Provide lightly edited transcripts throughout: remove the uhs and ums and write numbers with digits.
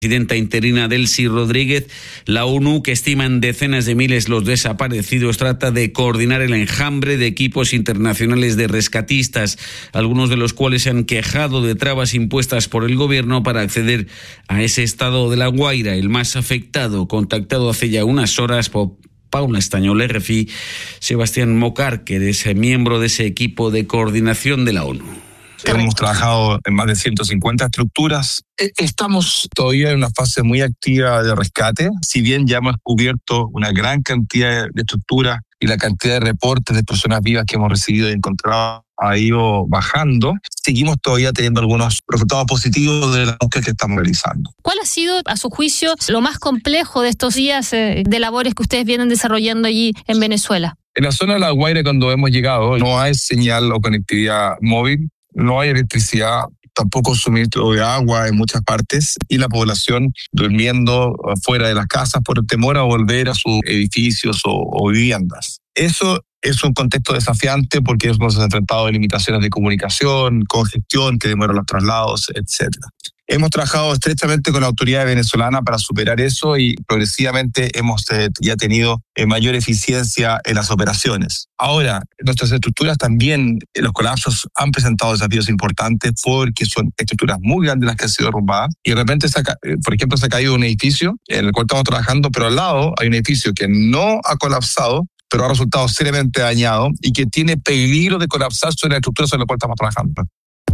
Presidenta interina Delcy Rodríguez, la ONU, que estima en decenas de miles los desaparecidos, trata de coordinar el enjambre de equipos internacionales de rescatistas, algunos de los cuales se han quejado de trabas impuestas por el gobierno para acceder a ese estado de La Guaira, el más afectado, contactado hace ya unas horas por Paula Estañol, RFI, Sebastián Mocárquer, es miembro de ese equipo de coordinación de la ONU. Hemos trabajado en más de 150 estructuras. Estamos todavía en una fase muy activa de rescate. Si bien ya hemos cubierto una gran cantidad de estructuras y la cantidad de reportes de personas vivas que hemos recibido y encontrado ha ido bajando, seguimos todavía teniendo algunos resultados positivos de la búsqueda que estamos realizando. ¿Cuál ha sido, a su juicio, lo más complejo de estos días de labores que ustedes vienen desarrollando allí en Venezuela? En la zona de La Guaira, cuando hemos llegado, no hay señal o conectividad móvil. No hay electricidad, tampoco suministro de agua en muchas partes y la población durmiendo fuera de las casas por el temor a volver a sus edificios o viviendas. Eso es un contexto desafiante porque hemos enfrentado a limitaciones de comunicación, congestión que demoran los traslados, etc. Hemos trabajado estrechamente con la autoridad venezolana para superar eso y progresivamente hemos ya tenido mayor eficiencia en las operaciones. Ahora, nuestras estructuras también, los colapsos han presentado desafíos importantes porque son estructuras muy grandes las que han sido derrumbadas y de repente, por ejemplo, se ha caído un edificio en el cual estamos trabajando, pero al lado hay un edificio que no ha colapsado, pero ha resultado seriamente dañado y que tiene peligro de colapsar sobre la estructura sobre la cual estamos trabajando.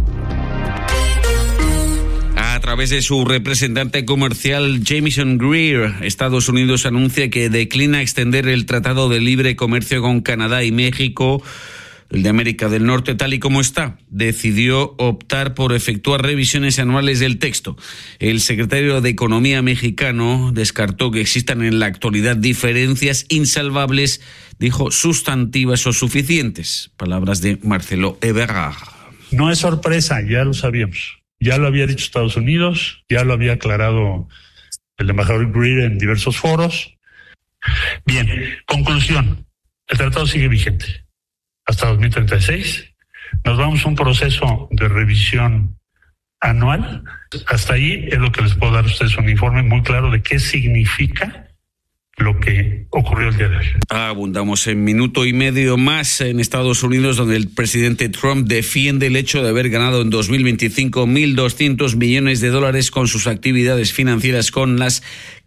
A través de su representante comercial Jamieson Greer, Estados Unidos anuncia que declina extender el Tratado de Libre Comercio con Canadá y México, el de América del Norte, tal y como está. Decidió optar por efectuar revisiones anuales del texto. El secretario de Economía mexicano descartó que existan en la actualidad diferencias insalvables, dijo, sustantivas o suficientes. Palabras de Marcelo Ebrard. No es sorpresa, ya lo sabíamos. Ya lo había dicho Estados Unidos, ya lo había aclarado el embajador Greer en diversos foros. Bien, conclusión. El tratado sigue vigente hasta 2036. Nos vamos a un proceso de revisión anual. Hasta ahí es lo que les puedo dar a ustedes un informe muy claro de qué significa lo que ocurrió el día de hoy. Abundamos en minuto y medio más en Estados Unidos, donde el presidente Trump defiende el hecho de haber ganado en 2025 $1.200 millones con sus actividades financieras con las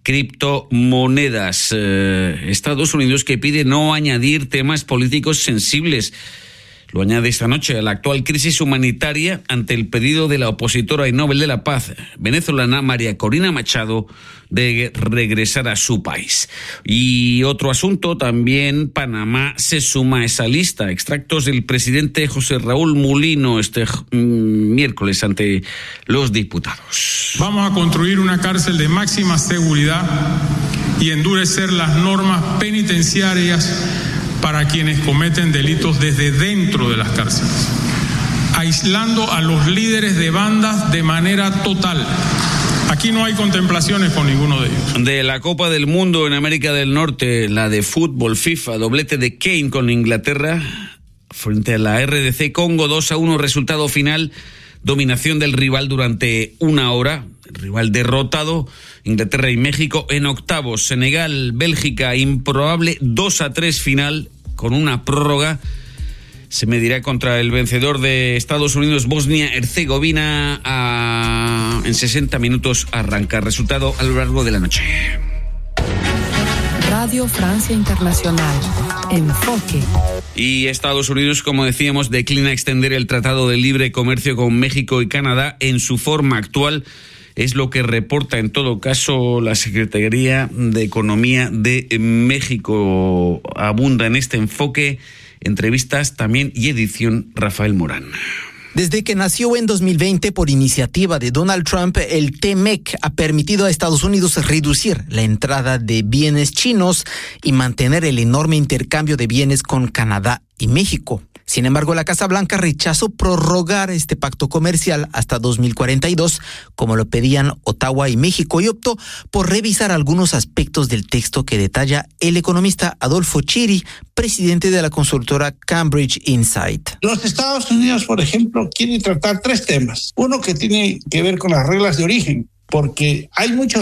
criptomonedas. Estados Unidos que pide no añadir temas políticos sensibles. Lo añade esta noche a la actual crisis humanitaria ante el pedido de la opositora y Nobel de la Paz venezolana María Corina Machado de regresar a su país. Y otro asunto también, Panamá se suma a esa lista. Extractos del presidente José Raúl Mulino este miércoles ante los diputados. Vamos a construir una cárcel de máxima seguridad y endurecer las normas penitenciarias para quienes cometen delitos desde dentro de las cárceles, aislando a los líderes de bandas de manera total. Aquí no hay contemplaciones con ninguno de ellos. De la Copa del Mundo en América del Norte, la de fútbol FIFA, doblete de Kane con Inglaterra frente a la RDC Congo, 2-1, resultado final, dominación del rival durante una hora, el rival derrotado, Inglaterra y México en octavos, Senegal, Bélgica, improbable 2-3 final con una prórroga. Se medirá contra el vencedor de Estados Unidos, Bosnia-Herzegovina, en 60 minutos arranca. Resultado a lo largo de la noche. Radio Francia Internacional. Enfoque. Y Estados Unidos, como decíamos, declina extender el Tratado de Libre Comercio con México y Canadá en su forma actual. Es lo que reporta en todo caso la Secretaría de Economía de México. Abunda en este enfoque, entrevistas también y edición Rafael Morán. Desde que nació en 2020 por iniciativa de Donald Trump, el TMEC ha permitido a Estados Unidos reducir la entrada de bienes chinos y mantener el enorme intercambio de bienes con Canadá y México. Sin embargo, la Casa Blanca rechazó prorrogar este pacto comercial hasta 2042, como lo pedían Ottawa y México, y optó por revisar algunos aspectos del texto que detalla el economista Adolfo Chiri, presidente de la consultora Cambridge Insight. Los Estados Unidos, por ejemplo, quieren tratar 3 temas. Uno que tiene que ver con las reglas de origen. porque hay muchos